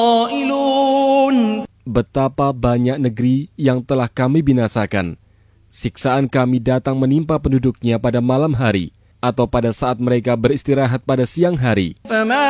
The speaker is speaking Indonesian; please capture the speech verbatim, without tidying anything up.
Betapa banyak negeri yang telah kami binasakan. Siksaan kami datang menimpa penduduknya pada malam hari, atau pada saat mereka beristirahat pada siang hari.